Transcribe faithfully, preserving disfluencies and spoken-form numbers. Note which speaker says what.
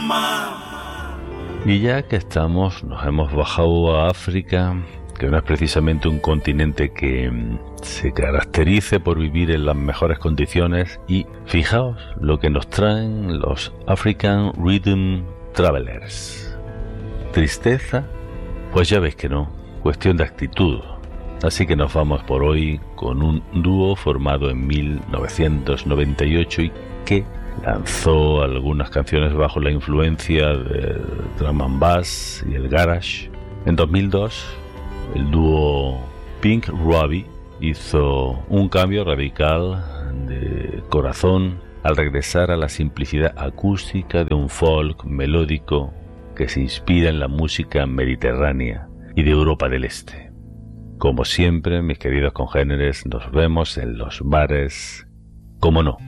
Speaker 1: Y ya que estamos, nos hemos bajado a África, que no es precisamente un continente que se caracterice por vivir en las mejores condiciones, y fijaos lo que nos traen los African Rhythm Travelers. ¿Tristeza? Pues ya veis que no, cuestión de actitud. Así que nos vamos por hoy con un dúo formado en mil novecientos noventa y ocho y que lanzó algunas canciones bajo la influencia del drum and bass y el garage. En dos mil dos, el dúo Pink Robbie hizo un cambio radical de corazón al regresar a la simplicidad acústica de un folk melódico que se inspira en la música mediterránea y de Europa del Este. Como siempre, mis queridos congéneres, nos vemos en los bares, como no,